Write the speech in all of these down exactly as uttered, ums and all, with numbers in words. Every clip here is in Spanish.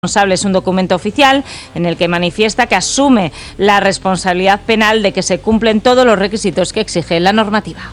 responsable es un documento oficial en el que manifiesta que asume la responsabilidad penal de que se cumplen todos los requisitos que exige la normativa.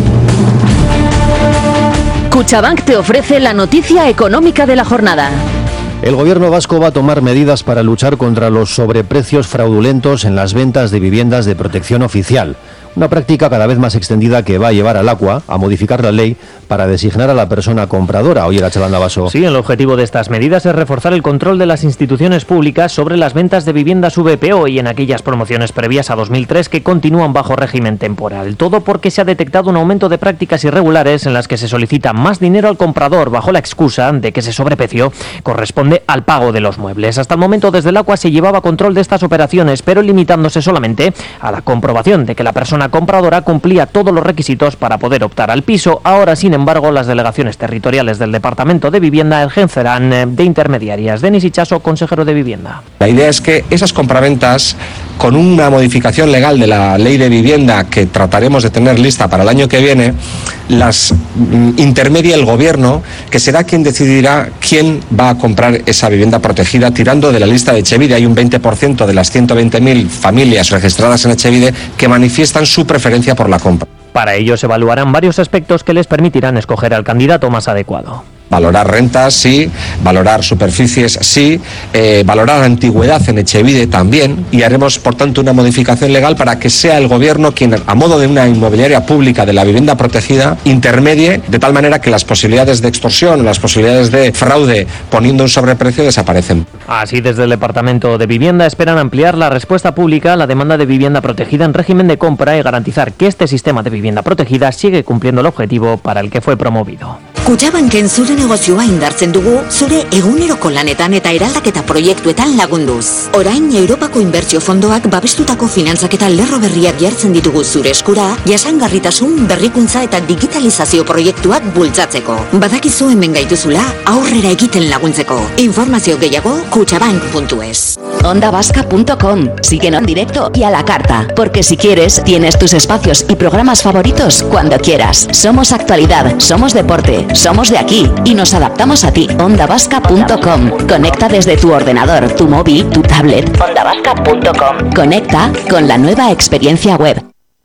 Cuchabank te ofrece la noticia económica de la jornada. El gobierno vasco va a tomar medidas para luchar contra los sobreprecios fraudulentos en las ventas de viviendas de protección oficial. Una práctica cada vez más extendida que va a llevar al ACUA a modificar la ley para designar a la persona compradora. Oye, la Chalanda Baso. Sí, el objetivo de estas medidas es reforzar el control de las instituciones públicas sobre las ventas de viviendas V P O y en aquellas promociones previas a dos mil tres que continúan bajo régimen temporal. Todo porque se ha detectado un aumento de prácticas irregulares en las que se solicita más dinero al comprador bajo la excusa de que ese sobreprecio corresponde al pago de los muebles. Hasta el momento desde el ACUA se llevaba control de estas operaciones, pero limitándose solamente a la comprobación de que la persona compradora cumplía todos los requisitos para poder optar al piso. Ahora, sin embargo, las delegaciones territoriales del Departamento de Vivienda ejercerán de intermediarias. Denis Ichaso, consejero de Vivienda. La idea es que esas compraventas, con una modificación legal de la ley de vivienda que trataremos de tener lista para el año que viene, las intermedia el gobierno, que será quien decidirá quién va a comprar esa vivienda protegida tirando de la lista de Etxebide. Hay un veinte por ciento de las ciento veinte mil familias registradas en Etxebide que manifiestan su preferencia por la compra. Para ello se evaluarán varios aspectos que les permitirán escoger al candidato más adecuado. Valorar rentas, sí, valorar superficies, sí, eh, valorar antigüedad en Etxebide también, y haremos, por tanto, una modificación legal para que sea el gobierno quien, a modo de una inmobiliaria pública de la vivienda protegida, intermedie de tal manera que las posibilidades de extorsión, las posibilidades de fraude poniendo un sobreprecio desaparecen. Así, desde el Departamento de Vivienda esperan ampliar la respuesta pública a la demanda de vivienda protegida en régimen de compra y garantizar que este sistema de vivienda protegida sigue cumpliendo el objetivo para el que fue promovido. Kutxabanken zure negozioa indartzen dugu, zure eguneroko lanetan eta eraldaketa proiektuetan lagunduz. Orain, Europako Inbertsio Fondoak babestutako finantzaketa lerro berriak jartzen ditugu zure eskura, jasangarritasun, berrikuntza eta digitalizazio proiektuak bultzatzeko. Badakizu hemen gaituzula, aurrera egiten laguntzeko. Informazio gehiago, kutxabank punto es. onda vasca punto com. Síguenos en directo y a la carta, porque si quieres, tienes tus espacios y programas favoritos cuando quieras. Somos actualidad, somos deporte, somos de aquí y nos adaptamos a ti. onda vasca punto com. Conecta desde tu ordenador, tu móvil, tu tablet. onda vasca punto com. Conecta con la nueva experiencia web.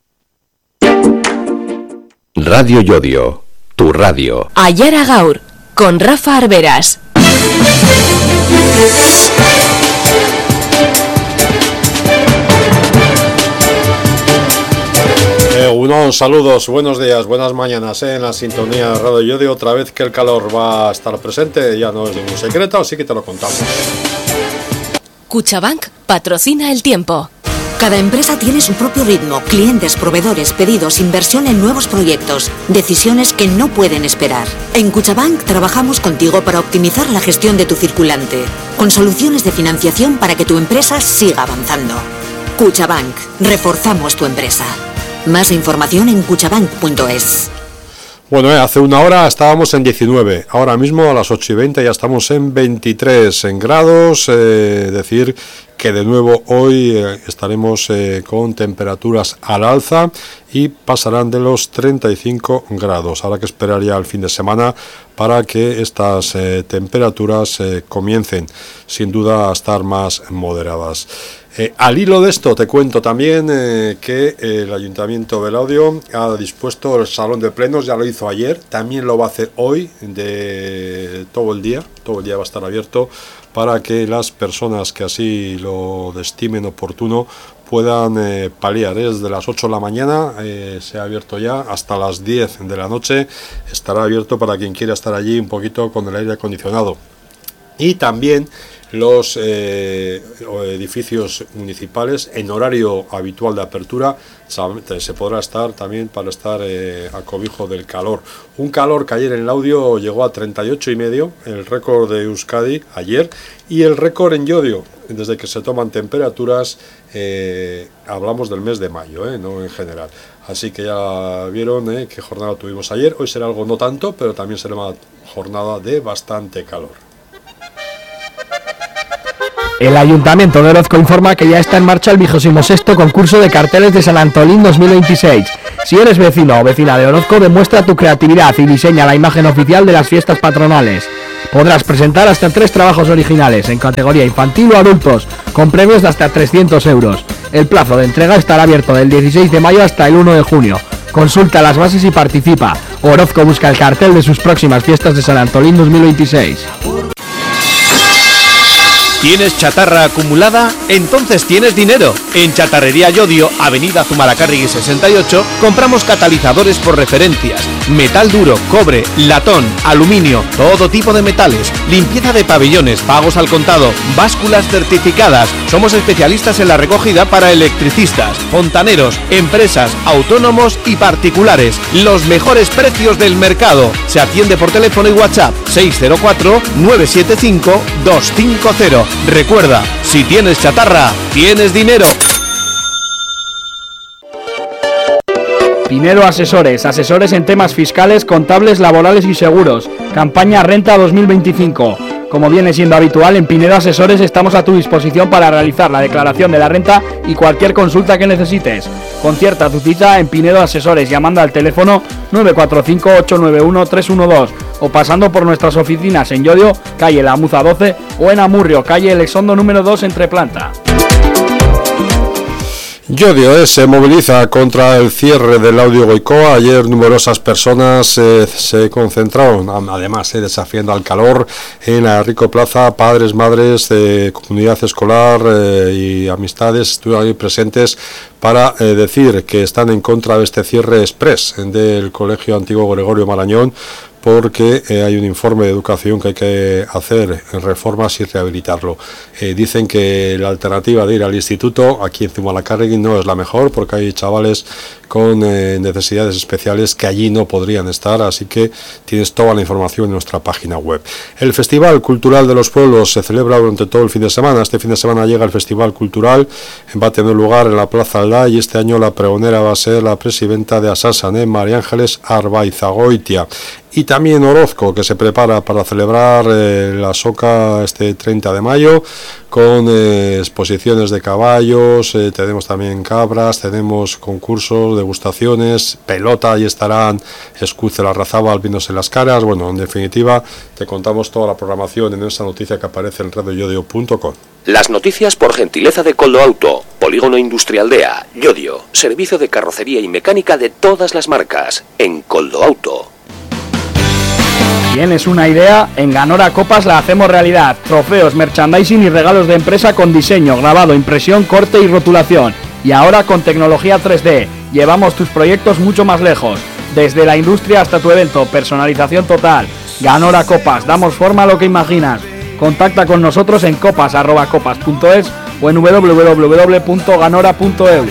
Radio Yodio, tu radio. Aiara Gaur, con Rafa Arberas. Eh, unos saludos, buenos días, buenas mañanas eh, en la sintonía de Radio Yodio. Otra vez que el calor va a estar presente, ya no es ningún secreto, así que te lo contamos. Cuchabank patrocina el tiempo. Cada empresa tiene su propio ritmo, clientes, proveedores, pedidos, inversión en nuevos proyectos, decisiones que no pueden esperar. En Cuchabank trabajamos contigo para optimizar la gestión de tu circulante, con soluciones de financiación para que tu empresa siga avanzando. Cuchabank, reforzamos tu empresa. Más información en kutxabank punto es. Bueno, eh, hace una hora estábamos en diecinueve, ahora mismo a las ocho y veinte ya estamos en veintitrés en grados, eh, decir que de nuevo hoy eh, estaremos eh, con temperaturas al alza y pasarán de los treinta y cinco grados. Habrá que esperar ya el fin de semana para que estas eh, temperaturas eh, comiencen sin duda a estar más moderadas. Eh, al hilo de esto te cuento también eh, que el Ayuntamiento de Laudio ha dispuesto el salón de plenos, ya lo hizo ayer, también lo va a hacer hoy de todo el día, todo el día va a estar abierto para que las personas que así lo estimen oportuno puedan eh, paliar. ¿eh? Desde las ocho de la mañana eh, se ha abierto ya hasta las diez de la noche, estará abierto para quien quiera estar allí un poquito con el aire acondicionado. Y también los eh, edificios municipales en horario habitual de apertura se podrá estar también para estar eh, a cobijo del calor. Un calor que ayer en Laudio llegó a treinta y ocho y medio, el récord de Euskadi ayer, y el récord en Llodio, desde que se toman temperaturas, eh, hablamos del mes de mayo, eh, no en general. Así que ya vieron eh, qué jornada tuvimos ayer. Hoy será algo no tanto, pero también será una jornada de bastante calor. El Ayuntamiento de Orozco informa que ya está en marcha el vigésimo sexto concurso de carteles de San Antolín dos mil veintiséis. Si eres vecino o vecina de Orozco, demuestra tu creatividad y diseña la imagen oficial de las fiestas patronales. Podrás presentar hasta tres trabajos originales en categoría infantil o adultos, con premios de hasta trescientos euros. El plazo de entrega estará abierto del dieciséis de mayo hasta el uno de junio. Consulta las bases y participa. Orozco busca el cartel de sus próximas fiestas de San Antolín dos mil veintiséis. ¿Tienes chatarra acumulada? Entonces tienes dinero. En Chatarrería Yodio, Avenida Zumalacárregui sesenta y ocho, compramos catalizadores por referencias, metal duro, cobre, latón, aluminio, todo tipo de metales, limpieza de pabellones, pagos al contado, básculas certificadas. Somos especialistas en la recogida para electricistas, fontaneros, empresas, autónomos y particulares. Los mejores precios del mercado. Se atiende por teléfono y WhatsApp seis cero cuatro, nueve siete cinco, dos cinco cero. Recuerda, si tienes chatarra, tienes dinero. Pinedo Asesores, asesores en temas fiscales, contables, laborales y seguros. Campaña Renta dos mil veinticinco. Como viene siendo habitual, en Pinedo Asesores estamos a tu disposición para realizar la declaración de la renta y cualquier consulta que necesites. Concierta tu cita en Pinedo Asesores llamando al teléfono nueve cuatro cinco, ocho nueve uno, tres uno dos o pasando por nuestras oficinas en Llodio, calle La Muza doce, o en Amurrio, calle El Exondo número dos, entre planta. Yodio se moviliza contra el cierre del Audio Goicoa. Ayer numerosas personas eh, se concentraron, además eh, desafiando al calor, en la Rico Plaza. Padres, madres, eh, comunidad escolar eh, y amistades estuvieron ahí presentes para eh, decir que están en contra de este cierre express del Colegio Antiguo Gregorio Marañón, porque eh, hay un informe de educación que hay que hacer en reformas y rehabilitarlo. Eh, dicen que la alternativa de ir al instituto aquí en Zumalacárregui no es la mejor, porque hay chavales con eh, necesidades especiales que allí no podrían estar, así que tienes toda la información en nuestra página web. El Festival Cultural de los Pueblos se celebra durante todo el fin de semana. Este fin de semana llega el Festival Cultural, va a tener lugar en la Plaza Aldá, y este año la pregonera va a ser la presidenta de Asasan, ¿eh? María Ángeles Arbaizagoitia. Y también Orozco, que se prepara para celebrar eh, la Soca este treinta de mayo, con eh, exposiciones de caballos, eh, tenemos también cabras, tenemos concursos, degustaciones, pelota, ahí estarán Escuce la Razábal viéndose las caras. Bueno, en definitiva, te contamos toda la programación en esa noticia que aparece en radio yodio punto com. Las noticias por gentileza de Coldo Auto, Polígono Industrial D E A, Yodio, servicio de carrocería y mecánica de todas las marcas, en Coldo Auto. ¿Tienes una idea? En Ganora Copas la hacemos realidad. Trofeos, merchandising y regalos de empresa con diseño, grabado, impresión, corte y rotulación. Y ahora con tecnología tres D. Llevamos tus proyectos mucho más lejos. Desde la industria hasta tu evento, personalización total. Ganora Copas, damos forma a lo que imaginas. Contacta con nosotros en copas arroba copas punto es o en doble u doble u doble u punto ganora punto eus.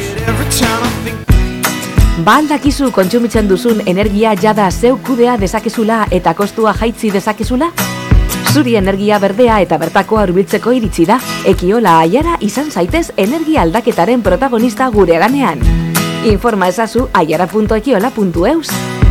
Ba aldakizu kontsumitzen duzun energia jada zeu kudea dezakezula eta kostua jaitzi dezakezula? Zuri energia berdea eta bertakoa hurbiltzeko iritsi da. Ekiola Aiara izan zaitez energia aldaketaren protagonista gure ganean. Informa ezazu aiara punto ekiola punto eus.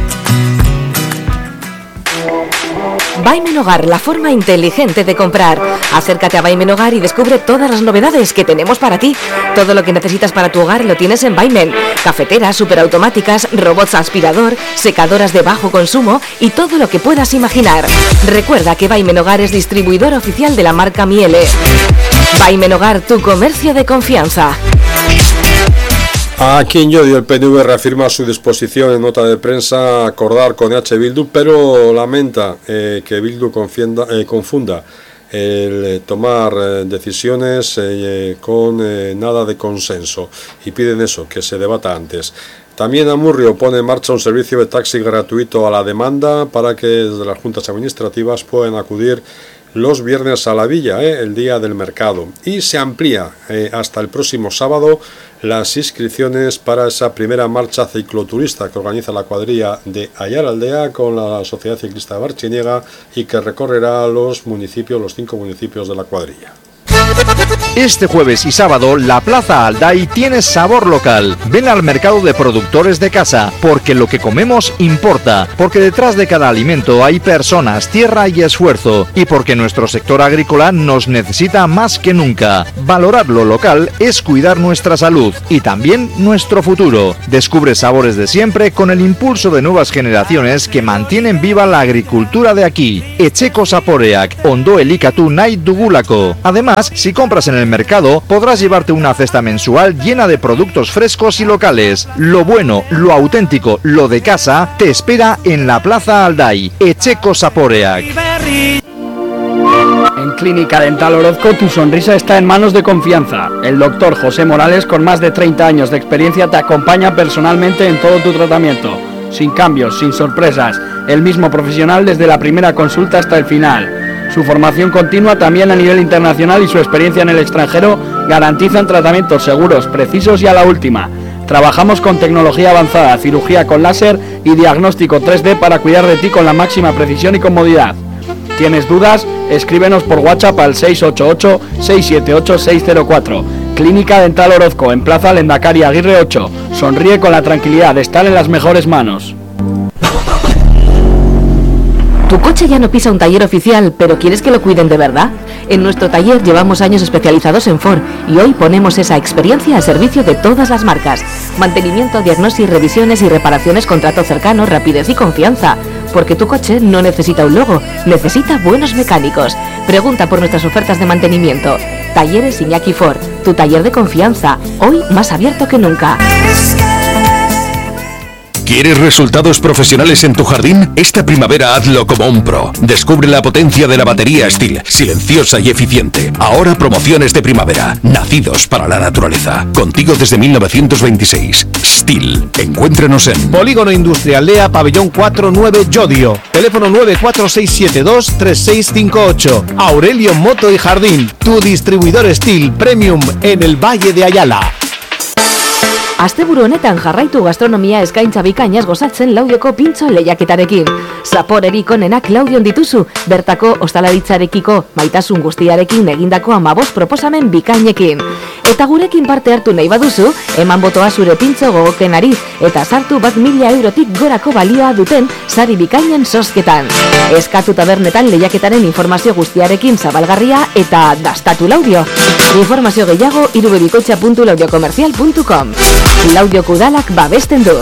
Baimen Hogar, la forma inteligente de comprar. Acércate a Baimen Hogar y descubre todas las novedades que tenemos para ti. Todo lo que necesitas para tu hogar lo tienes en Baimen. Cafeteras superautomáticas, robots aspirador, secadoras de bajo consumo y todo lo que puedas imaginar. Recuerda que Baimen Hogar es distribuidor oficial de la marca Miele. Baimen Hogar, tu comercio de confianza. Aquí en Yodio el P N V reafirma su disposición en nota de prensa a acordar con E H Bildu, pero lamenta eh, que Bildu confienda, eh, confunda el eh, tomar eh, decisiones eh, con eh, nada de consenso, y piden eso, que se debata antes. También Amurrio pone en marcha un servicio de taxi gratuito a la demanda para que desde las juntas administrativas puedan acudir los viernes a la villa, eh, el día del mercado, y se amplía eh, hasta el próximo sábado las inscripciones para esa primera marcha cicloturista que organiza la cuadrilla de Ayaraldea con la Sociedad Ciclista de Barchiniega y que recorrerá los municipios, los cinco municipios de la cuadrilla. Este jueves y sábado, la Plaza Alday tiene sabor local. Ven al mercado de productores de casa, porque lo que comemos importa, porque detrás de cada alimento hay personas, tierra y esfuerzo, y porque nuestro sector agrícola nos necesita más que nunca. Valorar lo local es cuidar nuestra salud y también nuestro futuro. Descubre sabores de siempre con el impulso de nuevas generaciones que mantienen viva la agricultura de aquí. Etxeko Zaporeak, Ondo Elikatu nahi dugulako. Además, si compras en el mercado, podrás llevarte una cesta mensual llena de productos frescos y locales. Lo bueno, lo auténtico, lo de casa, te espera en la Plaza Alday. Etxeko Zaporeak. En Clínica Dental Orozco tu sonrisa está en manos de confianza. El doctor José Morales, con más de treinta años de experiencia, te acompaña personalmente en todo tu tratamiento. Sin cambios, sin sorpresas. El mismo profesional desde la primera consulta hasta el final. Su formación continua también a nivel internacional y su experiencia en el extranjero garantizan tratamientos seguros, precisos y a la última. Trabajamos con tecnología avanzada, cirugía con láser y diagnóstico tres D para cuidar de ti con la máxima precisión y comodidad. ¿Tienes dudas? Escríbenos por WhatsApp al seis ocho ocho, seis siete ocho, seis cero cuatro. Clínica Dental Orozco, en Plaza Lendakari Aguirre ocho. Sonríe con la tranquilidad de estar en las mejores manos. ¿Tu coche ya no pisa un taller oficial, pero quieres que lo cuiden de verdad? En nuestro taller llevamos años especializados en Ford y hoy ponemos esa experiencia al servicio de todas las marcas. Mantenimiento, diagnosis, revisiones y reparaciones con trato cercano, rapidez y confianza. Porque tu coche no necesita un logo, necesita buenos mecánicos. Pregunta por nuestras ofertas de mantenimiento. Talleres Iñaki Ford, tu taller de confianza, hoy más abierto que nunca. ¿Quieres resultados profesionales en tu jardín? Esta primavera hazlo como un pro. Descubre la potencia de la batería Stihl, silenciosa y eficiente. Ahora promociones de primavera, nacidos para la naturaleza. Contigo desde mil novecientos veintiséis. Stihl. Encuéntranos en Polígono Industrial Lea, Pabellón cuatro nueve Llodio. Teléfono nueve cuatro seis siete dos, tres seis cinco ocho. Aurelio Moto y Jardín, tu distribuidor Stihl Premium en el Valle de Ayala. Asteburu honetan jarraitu gastronomia eskaintza bikainaz gozatzen Laudioko pintxo lehiaketarekin. Zaporerik onenak Laudion dituzu, bertako ostalaritzarekiko maitasun guztiarekin egindako amabost proposamen bikainekin. Eta gurekin parte hartu nahi baduzu, eman botoa zure pintxo gogokenari eta sartu bat mila eurotik gorako balioa duten sari bikainen zozketan. Eskatu tabernetan lehiaketaren informazio guztiarekin zabalgarria eta dastatu Laudio. Informazio gehiago irubebikoitza puntu laudiokomercial puntu com. Laudioko udalak babesten du.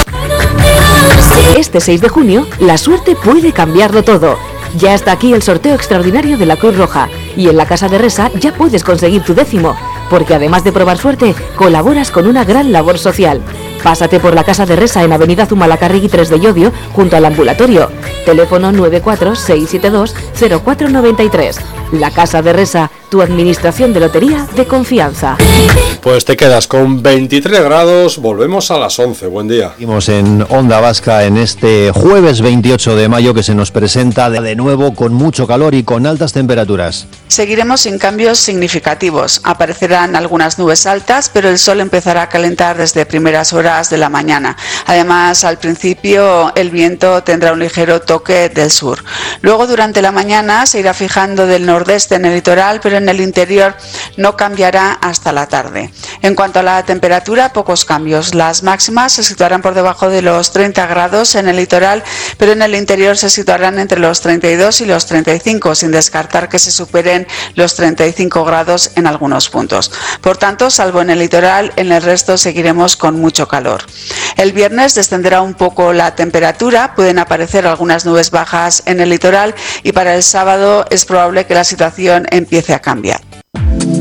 Este seis de junio, la suerte puede cambiarlo todo. Ya está aquí el sorteo extraordinario de la Cruz Roja y en la Casa de Resa ya puedes conseguir tu décimo, porque además de probar suerte, colaboras con una gran labor social. Pásate por la Casa de Resa en Avenida Zumalacárregui tres de Llodio, junto al ambulatorio. Teléfono nueve cuatro seis siete dos, cero cuatro nueve tres. La Casa de Resa, tu administración de lotería de confianza. Pues te quedas con veintitrés grados, volvemos a las once. Buen día. Seguimos en Onda Vasca en este jueves veintiocho de mayo, que se nos presenta de nuevo con mucho calor y con altas temperaturas. Seguiremos sin cambios significativos. Aparecerán algunas nubes altas, pero el sol empezará a calentar desde primeras horas de la mañana. Además, al principio el viento tendrá un ligero toque del sur. Luego, durante la mañana, se irá fijando del nordeste en el litoral, pero en el interior no cambiará hasta la tarde. En cuanto a la temperatura, pocos cambios. Las máximas se situarán por debajo de los treinta grados en el litoral, pero en el interior se situarán entre los treinta y dos y los treinta y cinco, sin descartar que se superen los treinta y cinco grados en algunos puntos. Por tanto, salvo en el litoral, en el resto seguiremos con mucho calor. El viernes descenderá un poco la temperatura, pueden aparecer algunas nubes bajas en el litoral y para el sábado es probable que la situación empiece a cambiar.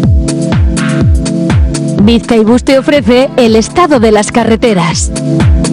Bizkaibus te ofrece el estado de las carreteras.